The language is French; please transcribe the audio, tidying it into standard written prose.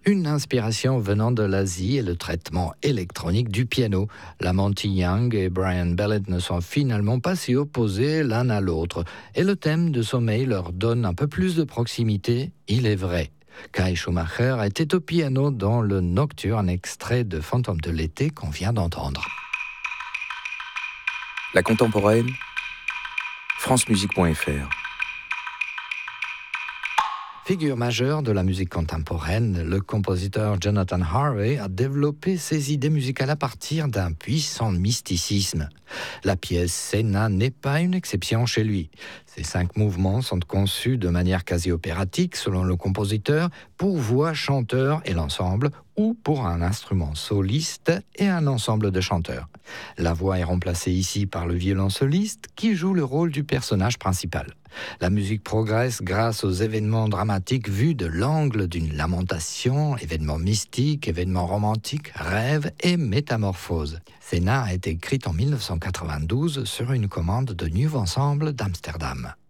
Une inspiration venant de l'Asie est le traitement électronique du piano. La Monty Young et Brian Bellett ne sont finalement pas si opposés l'un à l'autre. Et le thème de sommeil leur donne un peu plus de proximité, il est vrai. Kai Schumacher était au piano dans le Nocturne, extrait de Fantôme de l'été qu'on vient d'entendre. La contemporaine, francemusique.fr. Figure majeure de la musique contemporaine, le compositeur Jonathan Harvey a développé ses idées musicales à partir d'un puissant mysticisme. La pièce Senna n'est pas une exception chez lui. Ces 5 mouvements sont conçus de manière quasi opératique, selon le compositeur, pour voix, chanteur et l'ensemble, ou pour un instrument soliste et un ensemble de chanteurs. La voix est remplacée ici par le violon soliste, qui joue le rôle du personnage principal. La musique progresse grâce aux événements dramatiques vus de l'angle d'une lamentation, événements mystiques, événements romantiques, rêves et métamorphoses. Senna a été écrite en 1992 sur une commande de New Ensemble d'Amsterdam.